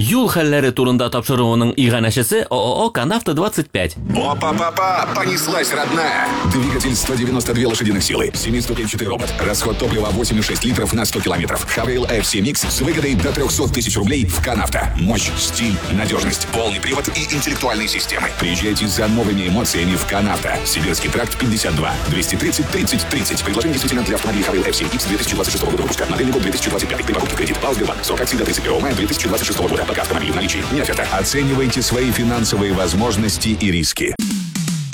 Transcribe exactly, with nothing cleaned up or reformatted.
Юл хәлләре турында тапшыруының иганәчесе ООО «Канавто двадцать пять». Опа-па-па, понеслась, родная. Двигатель сто девяносто две лошадиных силы, семиступенчатый робот, расход топлива восемь и шесть литров на сто километров. Хавейл эф си Mix с выгодой до триста тысяч рублей в Канавто. Мощь, стиль, надежность, полный привод и интеллектуальные системы. Приезжайте за новыми эмоциями в Канавто. Сибирский тракт пятьдесят два, двести тридцать, тридцать, тридцать. Предложение действительно для автомобилей Хавейл эф си Mix две тысячи двадцать шестого года выпуска. Модельный год две тысячи двадцать пять. При покупке кредит. Пал Сбербанк. Срок акции до тридцать первого мая две тысячи двадцать шестого года. Пока автомобиль в наличии. Не оферта. Оценивайте свои финансовые возможности и риски.